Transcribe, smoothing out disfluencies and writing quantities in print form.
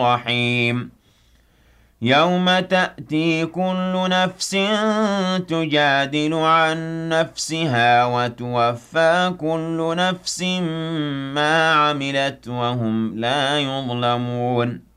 الرحيم يوم تأتي كل نفس تجادل عن نفسها وتوفى كل نفس ما عملت وهم لا يظلمون